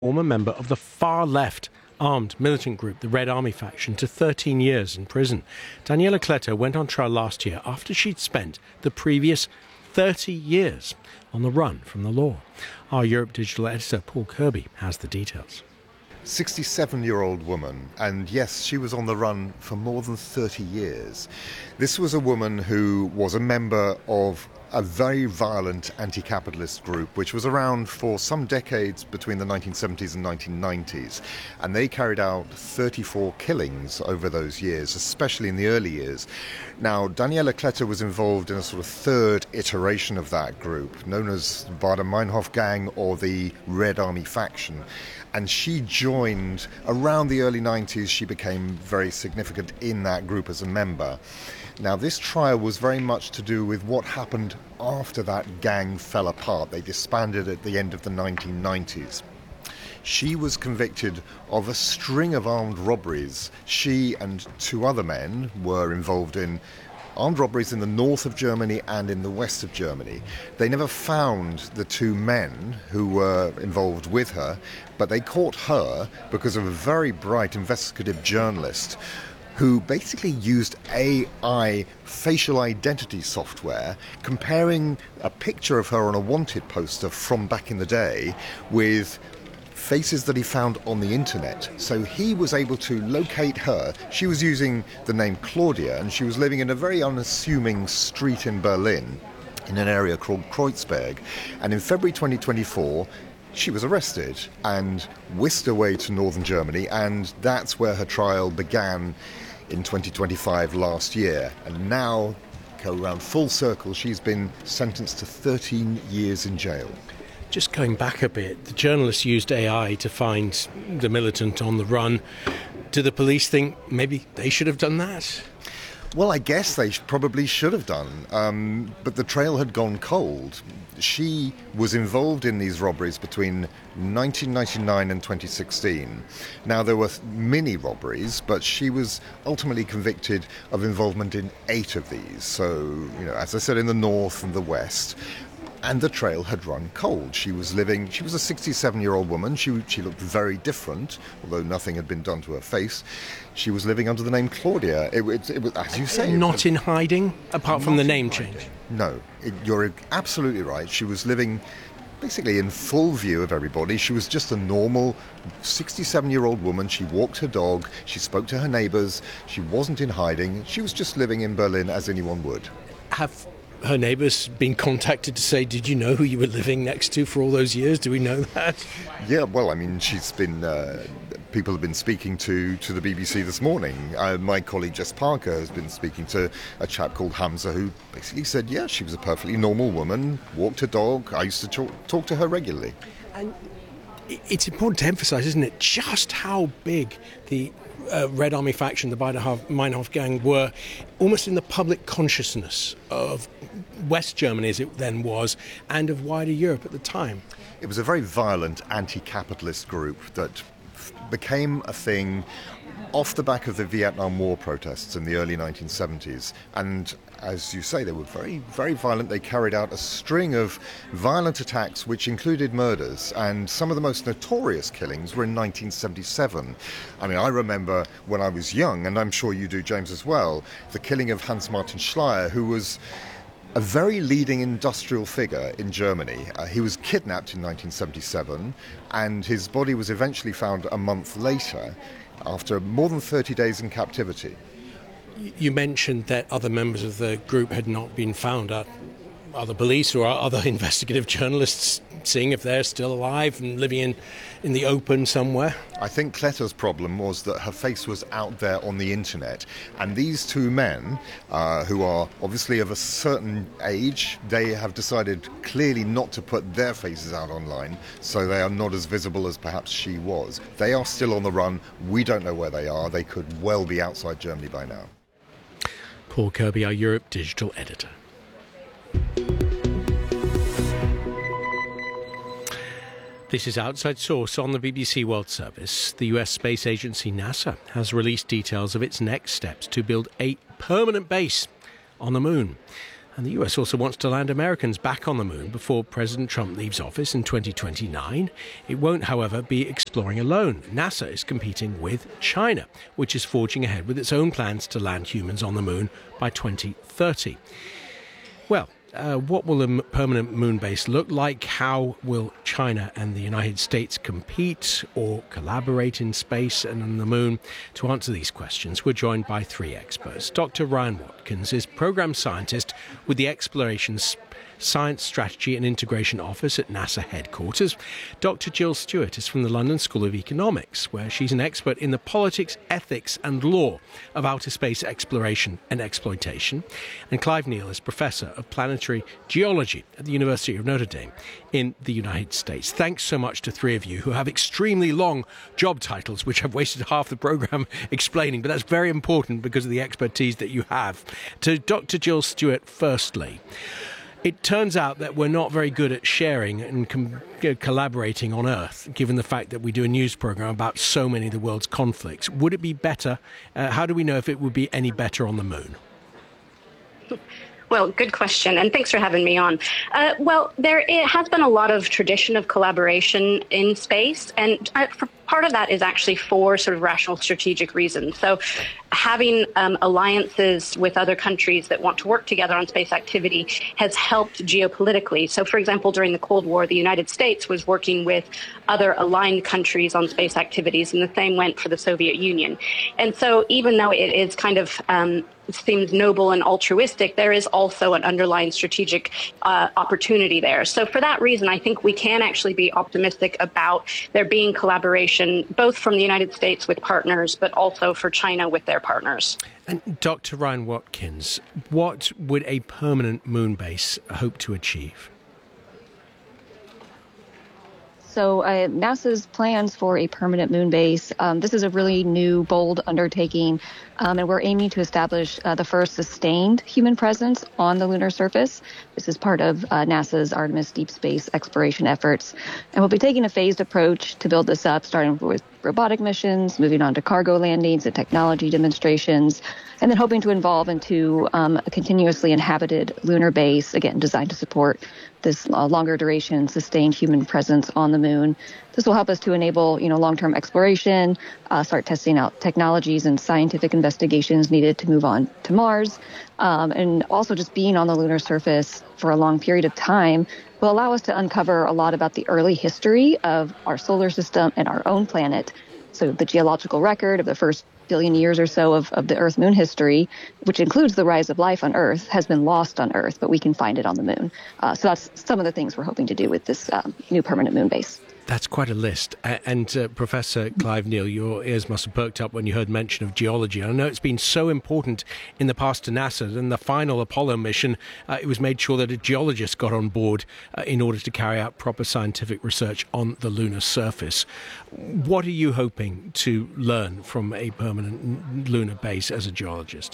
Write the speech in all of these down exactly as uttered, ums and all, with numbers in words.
former member of the far-left armed militant group, the Red Army faction, to thirteen years in prison. Daniela Kletter went on trial last year after she'd spent the previous thirty years on the run from the law. Our Europe Digital editor, Paul Kirby, has the details. sixty-seven-year-old woman, and yes, she was on the run for more than thirty years. This was a woman who was a member of a very violent anti-capitalist group which was around for some decades between the nineteen seventies and nineteen nineties, and they carried out thirty-four killings over those years, especially in the early years. Now, Daniela Kletter was involved in a sort of third iteration of that group, known as Baader-Meinhof Gang or the Red Army faction. And she joined around the early nineties. She became very significant in that group as a member. Now, this trial was very much to do with what happened after that gang fell apart. They disbanded at the end of the nineteen nineties. She was convicted of a string of armed robberies. She and two other men were involved in armed robberies in the north of Germany and in the west of Germany. They never found the two men who were involved with her, but they caught her because of a very bright investigative journalist who basically used A I facial identity software, comparing a picture of her on a wanted poster from back in the day with faces that he found on the internet. So he was able to locate her. She was using the name Claudia, and she was living in a very unassuming street in Berlin, in an area called Kreuzberg. And in February twenty twenty-four, she was arrested and whisked away to northern Germany, and that's where her trial began in twenty twenty-five last year. And now, go around full circle, she's been sentenced to thirteen years in jail. Just going back a bit, the journalists used A I to find the militant on the run. Do the police think maybe they should have done that? Well, I guess they probably should have done, um, but the trail had gone cold. She was involved in these robberies between nineteen ninety-nine and twenty sixteen. Now, there were many robberies, but she was ultimately convicted of involvement in eight of these. So, you know, as I said, in the north and the west. And the trail had run cold. She was living, she was a sixty-seven-year-old woman. She she looked very different, although nothing had been done to her face. She was living under the name Claudia. It, it, it was, as you say... Not was, in hiding, apart from the name change? No, it, you're absolutely right. She was living basically in full view of everybody. She was just a normal sixty-seven-year-old woman. She walked her dog. She spoke to her neighbours. She wasn't in hiding. She was just living in Berlin as anyone would. Have her neighbours been contacted to say, did you know who you were living next to for all those years? Do we know that? Yeah, well, I mean, she's been... Uh, people have been speaking to, to the B B C this morning. Uh, my colleague Jess Parker has been speaking to a chap called Hamza who basically said, yeah, she was a perfectly normal woman, walked her dog. I used to talk, talk to her regularly. And it's important to emphasise, isn't it, just how big the uh, Red Army faction, the Baader-Meinhof Gang, were almost in the public consciousness of West Germany, as it then was, and of wider Europe at the time. It was a very violent anti-capitalist group that became a thing off the back of the Vietnam War protests in the early nineteen seventies. And as you say, they were very, very violent. They carried out a string of violent attacks which included murders, and some of the most notorious killings were in nineteen seventy-seven. I mean, I remember when I was young, and I'm sure you do, James, as well, the killing of Hans-Martin Schleyer, who was a very leading industrial figure in Germany. Uh, he was kidnapped in nineteen seventy-seven, and his body was eventually found a month later, after more than thirty days in captivity. You mentioned that other members of the group had not been found. Are other police or other investigative journalists seeing if they're still alive and living in, in the open somewhere? I think Kletter's problem was that her face was out there on the internet, and these two men, uh, who are obviously of a certain age, they have decided clearly not to put their faces out online, so they are not as visible as perhaps she was. They are still on the run. We don't know where they are. They could well be outside Germany by now. Paul Kirby, our Europe Digital editor. This is Outside Source on the B B C World Service. The U S space agency NASA has released details of its next steps to build a permanent base on the moon. And the U S also wants to land Americans back on the moon before President Trump leaves office in twenty twenty-nine. It won't, however, be exploring alone. NASA is competing with China, which is forging ahead with its own plans to land humans on the moon by twenty thirty. Well, Uh, what will a m- permanent moon base look like? How will China and the United States compete or collaborate in space and on the moon? To answer these questions, we're joined by three experts. Doctor Ryan Watkins is program scientist with the Exploration Science Strategy and Integration Office at NASA headquarters. Doctor Jill Stewart is from the London School of Economics, where she's an expert in the politics, ethics and law of outer space exploration and exploitation. And Clive Neal is Professor of Planetary Geology at the University of Notre Dame in the United States. Thanks so much to three of you who have extremely long job titles, which I've wasted half the programme explaining, but that's very important because of the expertise that you have. To Doctor Jill Stewart, firstly, it turns out that we're not very good at sharing and com- collaborating on Earth, given the fact that we do a news program about so many of the world's conflicts. Would it be better? Uh, how do we know if it would be any better on the moon? Well, good question, and thanks for having me on. Uh, well, there it has been a lot of tradition of collaboration in space, and uh, for part of that is actually for sort of rational strategic reasons. So having um, alliances with other countries that want to work together on space activity has helped geopolitically. So, for example, during the Cold War, the United States was working with other aligned countries on space activities, and the same went for the Soviet Union. And so even though it is kind of um, seems noble and altruistic, there is also an underlying strategic uh, opportunity there. So for that reason, I think we can actually be optimistic about there being collaboration both from the United States with partners, but also for China with their partners. And Doctor Ryan Watkins, what would a permanent moon base hope to achieve? So uh, NASA's plans for a permanent moon base, um, this is a really new, bold undertaking, um, and we're aiming to establish uh, the first sustained human presence on the lunar surface. This is part of uh, NASA's Artemis deep space exploration efforts. And we'll be taking a phased approach to build this up, starting with robotic missions, moving on to cargo landings and technology demonstrations, and then hoping to evolve into um, a continuously inhabited lunar base, again, designed to support this uh, longer duration, sustained human presence on the moon. This will help us to enable, you know, long-term exploration, uh, start testing out technologies and scientific investigations needed to move on to Mars, um, and also just being on the lunar surface for a long period of time will allow us to uncover a lot about the early history of our solar system and our own planet. So the geological record of the first billion years or so of, of the Earth-Moon history, which includes the rise of life on Earth, has been lost on Earth, but we can find it on the moon. Uh, so that's some of the things we're hoping to do with this um, new permanent moon base. That's quite a list. And uh, Professor Clive Neal, your ears must have perked up when you heard mention of geology. I know it's been so important in the past to NASA. In the final Apollo mission, uh, it was made sure that a geologist got on board uh, in order to carry out proper scientific research on the lunar surface. What are you hoping to learn from a permanent lunar base as a geologist?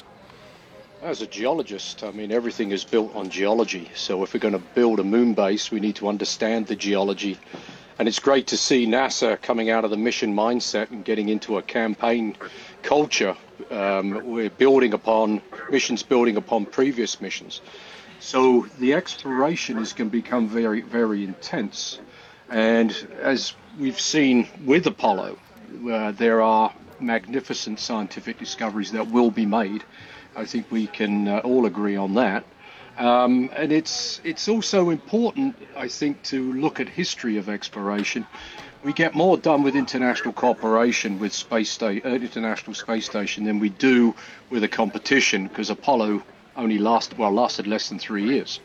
As a geologist, I mean, everything is built on geology. So if we're going to build a moon base, we need to understand the geology. And it's great to see NASA coming out of the mission mindset and getting into a campaign culture. Um, we're building upon missions, building upon previous missions. So the exploration is going to become very, very intense. And as we've seen with Apollo, uh, there are magnificent scientific discoveries that will be made. I think we can uh, all agree on that. Um, and it's it's also important, I think, to look at history of exploration. We get more done with international cooperation with space sta- uh, International Space Station than we do with a competition, because Apollo only lasted well lasted less than three years.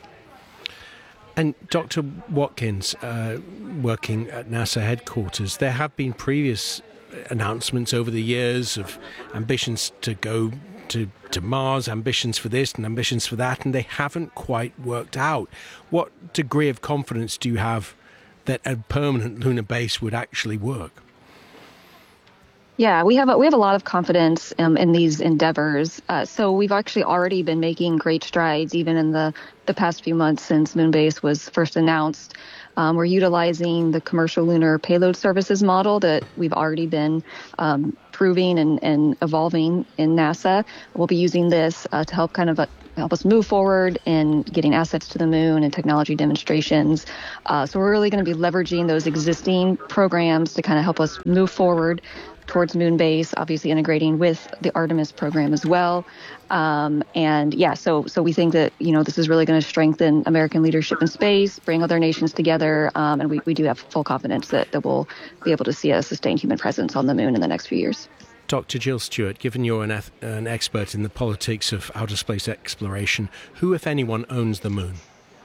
And Doctor Watkins, uh, working at NASA headquarters, there have been previous announcements over the years of ambitions to go to, to Mars, ambitions for this and ambitions for that, and they haven't quite worked out. What degree of confidence do you have that a permanent lunar base would actually work? Yeah, we have a, we have a lot of confidence um, in these endeavors. Uh, so we've actually already been making great strides, even in the, the past few months since Moonbase was first announced. Um, we're utilizing the commercial lunar payload services model that we've already been um, proving and, and evolving in NASA. We'll be using this uh, to help kind of uh, help us move forward in getting assets to the moon and technology demonstrations. Uh, so we're really going to be leveraging those existing programs to kind of help us move forward towards moon base, obviously integrating with the Artemis program as well. Um, and yeah, so so we think that, you know, this is really going to strengthen American leadership in space, bring other nations together, um, and we, we do have full confidence that, that we'll be able to see a sustained human presence on the moon in the next few years. Doctor Jill Stewart, given you're an, an expert in the politics of outer space exploration, who, if anyone, owns the moon?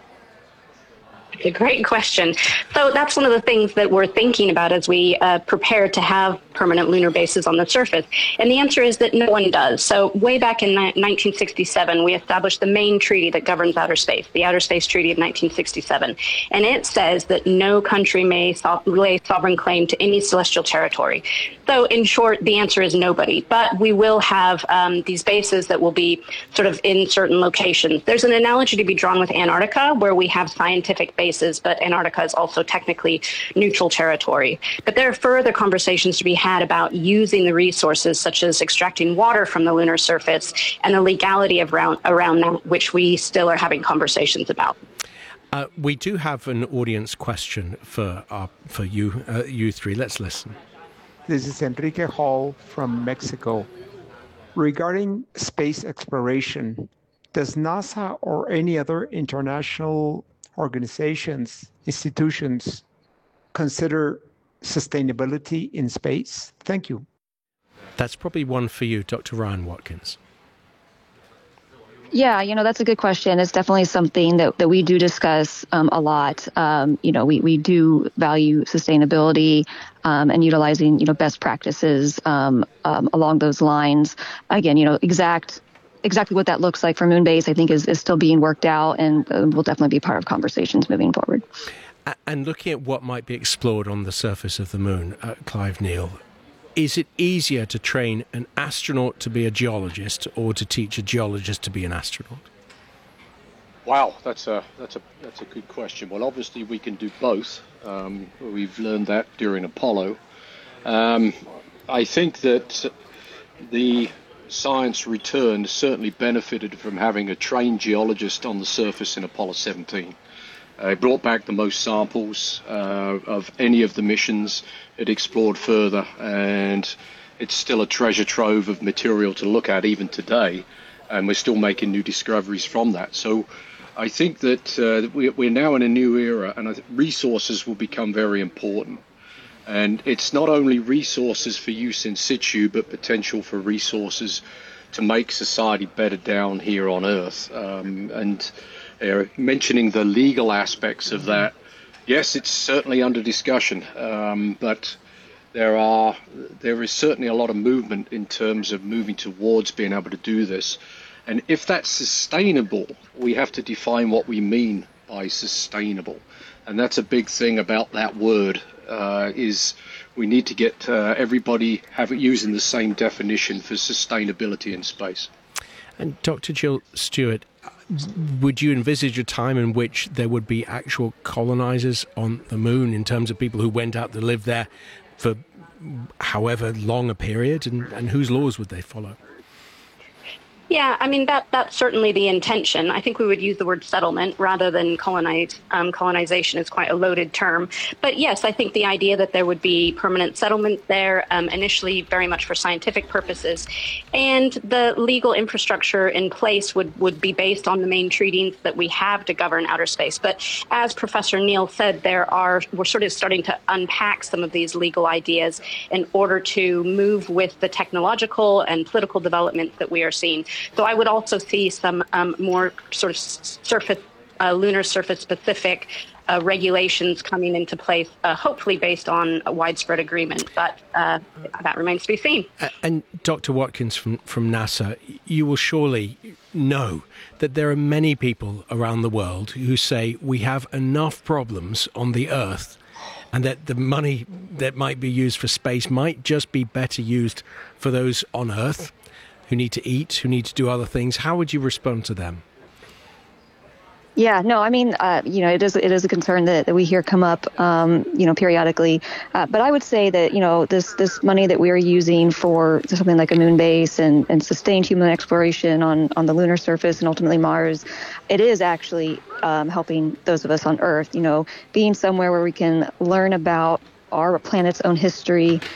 A great question. So that's one of the things that we're thinking about as we uh, prepare to have permanent lunar bases on the surface. And the answer is that no one does. So way back in nineteen sixty-seven, we established the main treaty that governs outer space, the Outer Space Treaty of nineteen sixty-seven. And it says that no country may so- lay sovereign claim to any celestial territory. So in short, the answer is nobody. But we will have um, these bases that will be sort of in certain locations. There's an analogy to be drawn with Antarctica, where we have scientific bases, but Antarctica is also technically neutral territory. But there are further conversations to be had about using the resources, such as extracting water from the lunar surface, and the legality of around, around that, which we still are having conversations about. Uh, we do have an audience question for our, for you, uh, you three. Let's listen. This is Enrique Hall from Mexico. Regarding space exploration, does NASA or any other international organizations, institutions consider sustainability in space? Thank you. That's probably one for you, Doctor Ryan Watkins. Yeah, you know, that's a good question. It's definitely something that, that we do discuss um, a lot. Um, you know, we, we do value sustainability um, and utilizing, you know, best practices um, um, along those lines. Again, you know, exact exactly what that looks like for Moonbase, I think, is, is still being worked out and uh, will definitely be part of conversations moving forward. And looking at what might be explored on the surface of the moon, uh, Clive Neal, is it easier to train an astronaut to be a geologist or to teach a geologist to be an astronaut? Wow, that's a that's a that's a good question. Well, obviously we can do both. Um, we've learned that during Apollo. Um, I think that the science return certainly benefited from having a trained geologist on the surface in Apollo seventeen. Uh, it brought back the most samples uh, of any of the missions. It explored further, and it's still a treasure trove of material to look at even today, and we're still making new discoveries from that. So I think that uh, we, we're now in a new era, and I think resources will become very important. And it's not only resources for use in situ, but potential for resources to make society better down here on Earth. Um, and Uh, mentioning the legal aspects of that, yes, it's certainly under discussion, um, but there are there is certainly a lot of movement in terms of moving towards being able to do this. And if that's sustainable, we have to define what we mean by sustainable. And that's a big thing about that word, uh, is we need to get uh, everybody have it using the same definition for sustainability in space. And Doctor Jill Stewart, would you envisage a time in which there would be actual colonizers on the moon, in terms of people who went out to live there for however long a period, and, and whose laws would they follow? Yeah, I mean, that that's certainly the intention. I think we would use the word settlement rather than colonize. Um, colonization is quite a loaded term. But yes, I think the idea that there would be permanent settlement there, um, initially very much for scientific purposes, and the legal infrastructure in place would, would be based on the main treaties that we have to govern outer space. But as Professor Neal said, there are we're sort of starting to unpack some of these legal ideas in order to move with the technological and political developments that we are seeing. So I would also see some um, more sort of surface, uh, lunar surface specific uh, regulations coming into place, uh, hopefully based on a widespread agreement. But uh, that remains to be seen. And Doctor Watkins from, from NASA, you will surely know that there are many people around the world who say we have enough problems on the Earth, and that the money that might be used for space might just be better used for those on Earth who need to eat, who need to do other things. How would you respond to them? Yeah, no, I mean, uh, you know, it is it is a concern that, that we hear come up, um, you know, periodically. Uh, but I would say that, you know, this this money that we are using for something like a moon base and, and sustained human exploration on, on the lunar surface and ultimately Mars, it is actually um, helping those of us on Earth, you know, being somewhere where we can learn about our planet's own history,